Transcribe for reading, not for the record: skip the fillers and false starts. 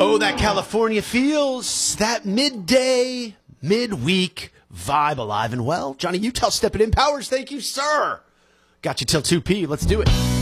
Oh, that California feels, that midday, midweek vibe alive and well. Johnny Utah stepping in. Powers, thank you, sir. Got you till 2 p. Let's do it.